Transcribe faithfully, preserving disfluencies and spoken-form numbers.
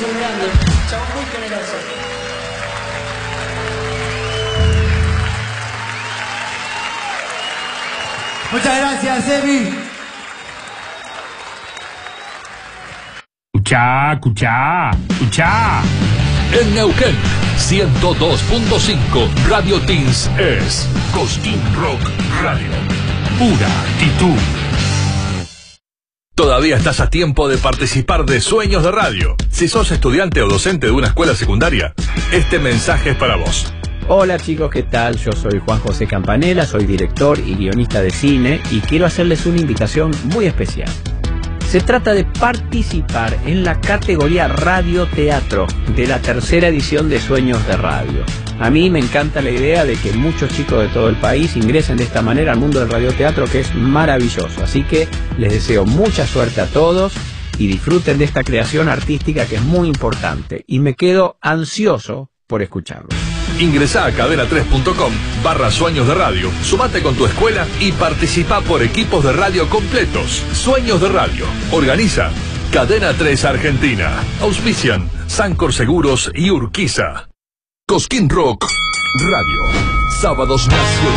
grande, chabón muy generoso. Muchas gracias, Emi. Escuchá, escuchá, escuchá. En Neuquén, ciento dos punto cinco, Radio Teens es Cosquín Rock Radio. Pura actitud. Todavía estás a tiempo de participar de Sueños de Radio. Si sos estudiante o docente de una escuela secundaria, este mensaje es para vos. Hola chicos, ¿qué tal? Yo soy Juan José Campanella, soy director y guionista de cine y quiero hacerles una invitación muy especial. Se trata de participar en la categoría Radio-Teatro de la tercera edición de Sueños de Radio. A mí me encanta la idea de que muchos chicos de todo el país ingresen de esta manera al mundo del radioteatro, que es maravilloso. Así que les deseo mucha suerte a todos y disfruten de esta creación artística que es muy importante. Y me quedo ansioso por escucharlo. Ingresá a cadena tres punto com barra Sueños de Radio, sumate con tu escuela y participa por equipos de radio completos. Sueños de Radio. Organiza Cadena tres Argentina. Auspician Sancor Seguros y Urquiza. Cosquín Rock Radio. Sábados nacionales.